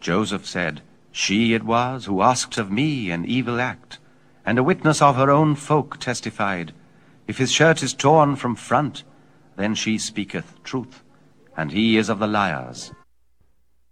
Joseph said, She it was who asked of me an evil act, and a witness of her own folk testified, If his shirt is torn from front, then she speaketh truth, and he is of the liars.